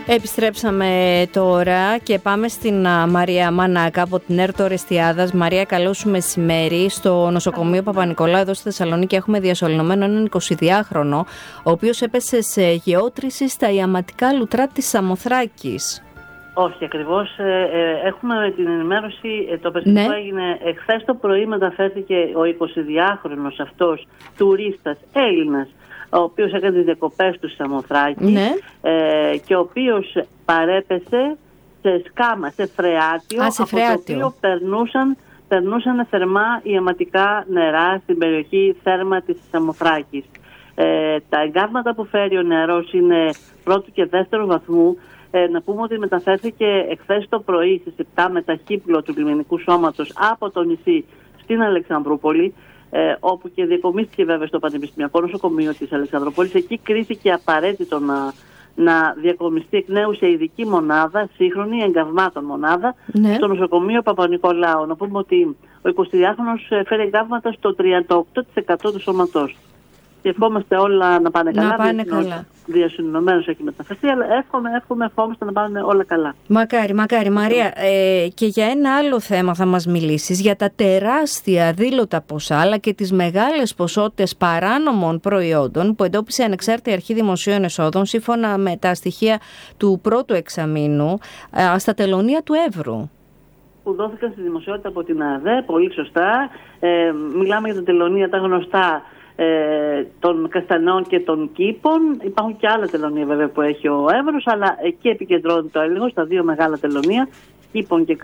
Επιστρέψαμε τώρα και πάμε στην Μαρία Μανάκα από την ΕΡΤ Ορεστιάδας. Μαρία, καλό σου μεσημέρι. Στο νοσοκομείο Παπα-Νικολάου εδώ στη Θεσσαλονίκη έχουμε διασωληνωμένο έναν 22χρονο, ο οποίος έπεσε σε γεώτρηση στα ιαματικά λουτρά της Σαμοθράκης. Όχι ακριβώς. Έχουμε την ενημέρωση. Το περιστατικό έγινε εχθές το πρωί. Μεταφέρθηκε ο 22χρονος αυτός τουρίστας Έλληνας, ο οποίος έκανε τις διακοπές του στη Σαμοθράκη, και ο οποίος παρέπεσε σε σκάμα, σε φρεάτιο, από το οποίο περνούσαν θερμά ιαματικά νερά στην περιοχή Θέρμα της Σαμοθράκης. Τα εγκάβματα που φέρει ο νεαρός είναι πρώτου και δεύτερου βαθμού. Να πούμε ότι μεταφέρθηκε εχθές το πρωί στις 7 με ταχύπλο του λιμενικού σώματος από το νησί στην Αλεξανδρούπολη, όπου και διακομίστηκε βέβαια στο Πανεπιστημιακό Νοσοκομείο της Αλεξανδρούπολης. Εκεί κρίθηκε απαραίτητο να διακομιστεί εκ νέου σε ειδική μονάδα, σύγχρονη εγκαυμάτων μονάδα, στο νοσοκομείο Παπα-Νικολάου. Να πούμε ότι ο 22χρονος φέρει εγκαύματα στο 38% του σώματός. Και ευχόμαστε όλα να πάνε καλά. Διασυνδεμένος έχει μεταφερθεί, αλλά ευχόμαστε να πάνε όλα καλά. Μακάρι. Μαρία, και για ένα άλλο θέμα θα μας μιλήσεις, για τα τεράστια αδήλωτα ποσά, αλλά και τις μεγάλες ποσότητες παράνομων προϊόντων που εντόπισε η Ανεξάρτητη Αρχή Δημοσίων Εσόδων, σύμφωνα με τα στοιχεία του πρώτου εξαμήνου, στα τελωνεία του Εύρου. Που δόθηκαν στη δημοσιότητα από την ΑΔΕ, πολύ σωστά. Μιλάμε για τα τελωνεία τα γνωστά των Καστανών και των Κήπων. Υπάρχουν και άλλα τελωνεία βέβαια που έχει ο Εύρος, αλλά εκεί επικεντρώνεται το έλεγχο στα δύο μεγάλα τελωνεία, Κήπων και